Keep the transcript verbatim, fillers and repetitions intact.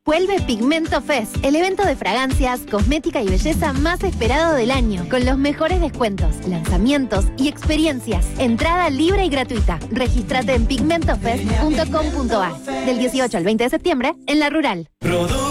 Vuelve Pigmento Fest, el evento de fragancias, cosmética y belleza más esperado del año, con los mejores descuentos, lanzamientos y experiencias. Entrada libre y gratuita. Regístrate en pigmentofest punto com punto a r del dieciocho al veinte de septiembre en La Rural.